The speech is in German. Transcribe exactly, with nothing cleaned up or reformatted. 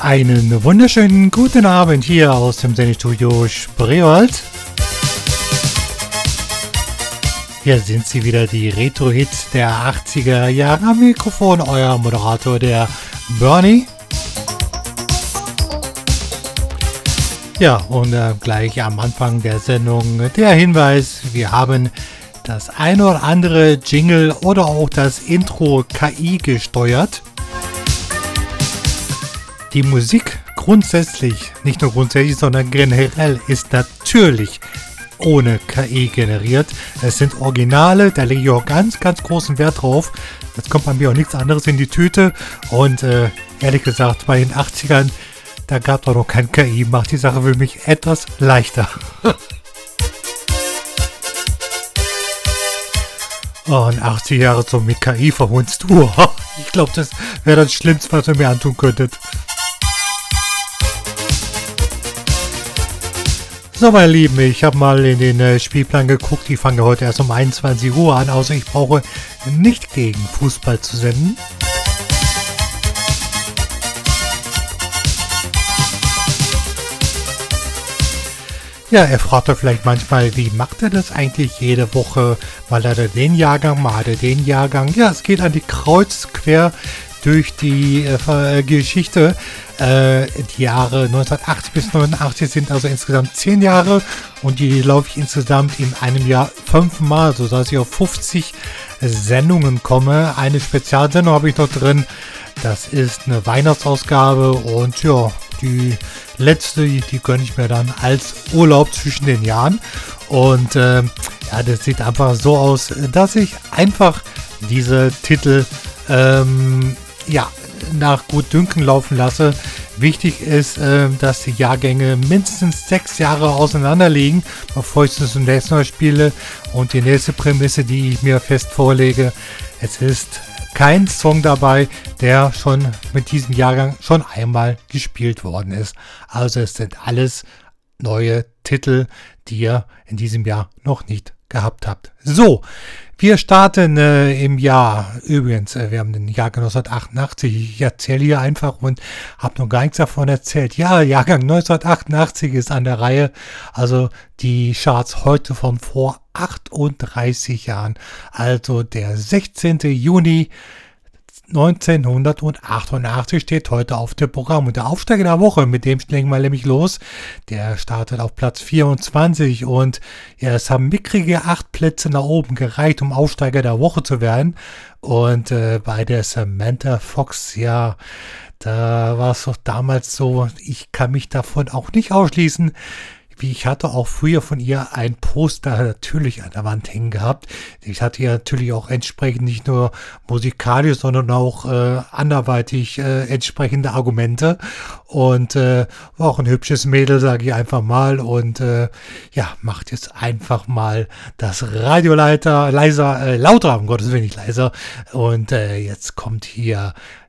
Einen wunderschönen guten Abend hier aus dem Sendestudio Spreewald. Hier sind sie wieder, die Retro-Hits der achtziger Jahre. Am Mikrofon euer Moderator, der Bernie. Ja, und äh, gleich am Anfang der Sendung der Hinweis, wir haben das ein oder andere Jingle oder auch das Intro K I gesteuert. Die Musik grundsätzlich, nicht nur grundsätzlich, sondern generell ist natürlich ohne K I generiert. Es sind Originale, da lege ich auch ganz, ganz großen Wert drauf. Jetzt kommt bei mir auch nichts anderes in die Tüte. Und äh, ehrlich gesagt, bei den achtzigern, da gab es noch kein K I. Macht die Sache für mich etwas leichter. Oh, und achtzig Jahre so mit K I verhunzt. Uh, ich glaube, das wäre das Schlimmste, was ihr mir antun könntet. So, meine Lieben, ich habe mal in den äh, Spielplan geguckt. Die fangen heute erst um einundzwanzig Uhr an. Also ich brauche nicht gegen Fußball zu senden. Ja, er fragt doch vielleicht manchmal, wie macht er das eigentlich jede Woche? Mal hat er den Jahrgang, mal hat er den Jahrgang. Ja, es geht an die Kreuz quer durch die äh, Geschichte. Äh, die Jahre neunzehnhundertachtzig bis neunundachtzig sind also insgesamt zehn Jahre und die laufe ich insgesamt in einem Jahr fünfmal, sodass ich auf fünfzig Sendungen komme. Eine Spezialsendung habe ich noch drin. Das ist eine Weihnachtsausgabe und ja, die letzte, die, die gönne ich mir dann als Urlaub zwischen den Jahren. Und äh, ja, das sieht einfach so aus, dass ich einfach diese Titel ähm, ja, nach Gutdünken laufen lasse. Wichtig ist, äh, dass die Jahrgänge mindestens sechs Jahre auseinander liegen, bevor ich das zum nächsten Mal spiele. Und die nächste Prämisse, die ich mir fest vorlege, es ist kein Song dabei, der schon mit diesem Jahrgang schon einmal gespielt worden ist. Also es sind alles neue Titel, die ihr in diesem Jahr noch nicht gehabt habt. So, wir starten äh, im Jahr, übrigens, äh, wir haben den Jahrgang neunzehnhundertachtundachtzig, ich erzähle hier einfach und habe noch gar nichts davon erzählt. Ja, Jahrgang neunzehnhundertachtundachtzig ist an der Reihe, also die Charts heute von vor achtunddreißig Jahren, also der sechzehnten Juni neunzehnhundertachtundachtzig steht heute auf dem Programm. Und der Aufsteiger der Woche, mit dem legen wir nämlich los, der startet auf Platz vierundzwanzig und ja, es haben mickrige acht Plätze nach oben gereicht, um Aufsteiger der Woche zu werden. Und äh, bei der Samantha Fox, ja, da war es doch damals so, ich kann mich davon auch nicht ausschließen. Ich hatte auch früher von ihr ein Poster natürlich an der Wand hängen gehabt. Ich hatte ja natürlich auch entsprechend nicht nur musikalisch, sondern auch äh, anderweitig äh, entsprechende Argumente. Und äh, war auch ein hübsches Mädel, sage ich einfach mal. Und äh, ja, macht jetzt einfach mal das Radioleiter leiser, äh, lauter, um Gottes Willen nicht leiser. Und äh, jetzt kommt hier